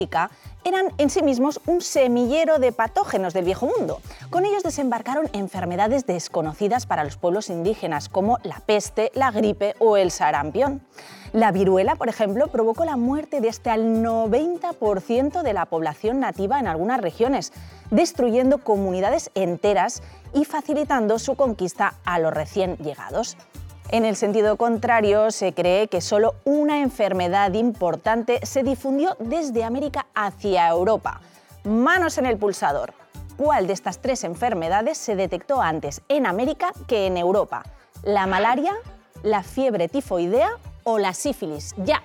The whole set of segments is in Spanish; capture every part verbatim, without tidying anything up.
eran en sí mismos un semillero de patógenos del Viejo Mundo. Con ellos desembarcaron enfermedades desconocidas para los pueblos indígenas, como la peste, la gripe o el sarampión. La viruela, por ejemplo, provocó la muerte de hasta el noventa por ciento de la población nativa en algunas regiones, destruyendo comunidades enteras y facilitando su conquista a los recién llegados. En el sentido contrario, se cree que solo una enfermedad importante se difundió desde América hacia Europa. Manos en el pulsador. ¿Cuál de estas tres enfermedades se detectó antes en América que en Europa? ¿La malaria, la fiebre tifoidea o la sífilis? ¡Ya!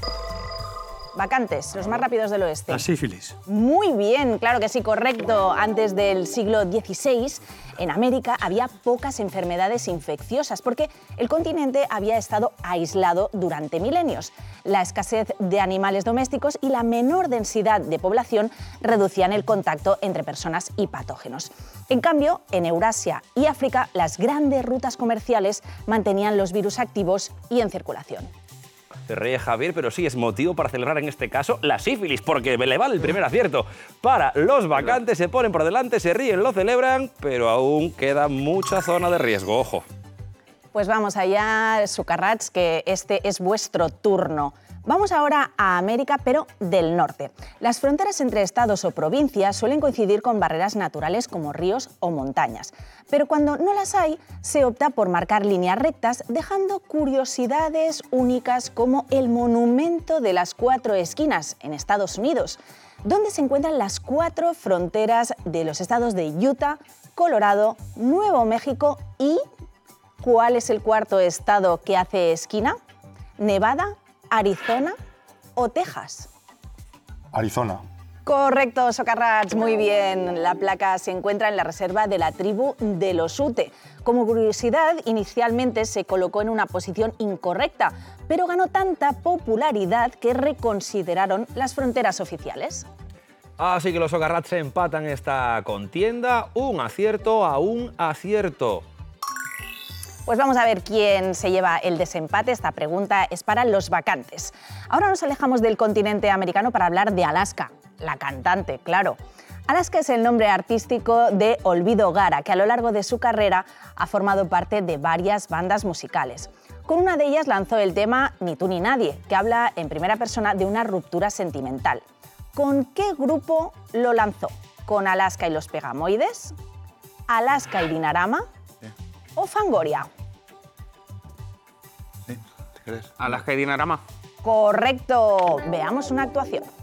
Vacantes, los más rápidos del oeste. La sífilis. Muy bien, claro que sí, correcto. Antes del siglo dieciséis, en América había pocas enfermedades infecciosas porque el continente había estado aislado durante milenios. La escasez de animales domésticos y la menor densidad de población reducían el contacto entre personas y patógenos. En cambio, en Eurasia y África, las grandes rutas comerciales mantenían los virus activos y en circulación. Se ríe Javier, pero sí es motivo para celebrar en este caso la sífilis, porque le vale el primer acierto. Para los vacantes, se ponen por delante, se ríen, lo celebran, pero aún queda mucha zona de riesgo, ojo. Pues vamos allá, Sucarrats, que este es vuestro turno. Vamos ahora a América, pero del norte. Las fronteras entre estados o provincias suelen coincidir con barreras naturales como ríos o montañas. Pero cuando no las hay, se opta por marcar líneas rectas, dejando curiosidades únicas como el Monumento de las Cuatro Esquinas en Estados Unidos, donde se encuentran las cuatro fronteras de los estados de Utah, Colorado, Nuevo México y... ¿cuál es el cuarto estado que hace esquina? ¿Nevada, Arizona o Texas? Arizona. Correcto, Socarrats, muy bien. La placa se encuentra en la reserva de la tribu de los Ute. Como curiosidad, inicialmente se colocó en una posición incorrecta, pero ganó tanta popularidad que reconsideraron las fronteras oficiales. Así que los Socarrats se empatan esta contienda, un acierto a un acierto. Pues vamos a ver quién se lleva el desempate. Esta pregunta es para los vacantes. Ahora nos alejamos del continente americano para hablar de Alaska, la cantante, claro. Alaska es el nombre artístico de Olvido Gara, que a lo largo de su carrera ha formado parte de varias bandas musicales. Con una de ellas lanzó el tema Ni tú ni nadie, que habla en primera persona de una ruptura sentimental. ¿Con qué grupo lo lanzó? ¿Con Alaska y los Pegamoides? ¿Alaska y Dinarama? ¿O Fangoria? ¿Sí? ¿Te crees? Alaska y Dinarama. Correcto. Veamos una actuación.